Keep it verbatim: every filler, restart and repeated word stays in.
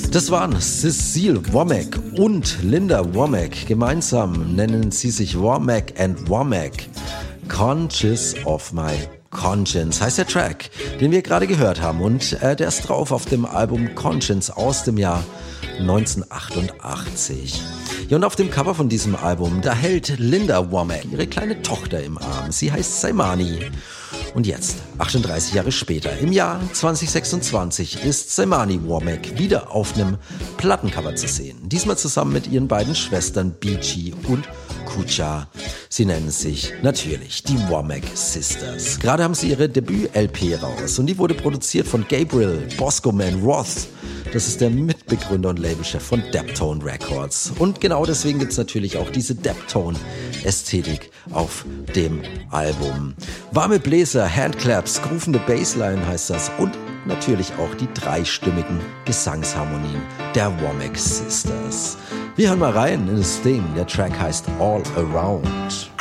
Das waren Cecile Womack und Linda Womack. Gemeinsam nennen sie sich Womack and Womack. Conscious of My Conscience heißt der Track, den wir gerade gehört haben. Und äh, der ist drauf auf dem Album Conscience aus dem Jahr neunzehnhundertachtundachtzig. Ja, und auf dem Cover von diesem Album, da hält Linda Womack ihre kleine Tochter im Arm. Sie heißt Saimani. Und jetzt, achtunddreißig Jahre später, im Jahr zwanzig sechsundzwanzig, ist Saimani Womack wieder auf einem Plattencover zu sehen. Diesmal zusammen mit ihren beiden Schwestern Beachy und Kucha. Sie nennen sich natürlich die Womack Sisters. Gerade haben sie ihre Debüt-L P raus und die wurde produziert von Gabriel Bosco Man Roth. Das ist der Mitbegründer und Labelchef von Deptone Records. Und genau deswegen gibt's natürlich auch diese Deptone-Ästhetik auf dem Album. Warme Bläser, Handclaps, groovende Bassline heißt das und natürlich auch die dreistimmigen Gesangsharmonien der Womack Sisters. Wir hören mal rein in das Ding. Der Track heißt All Around.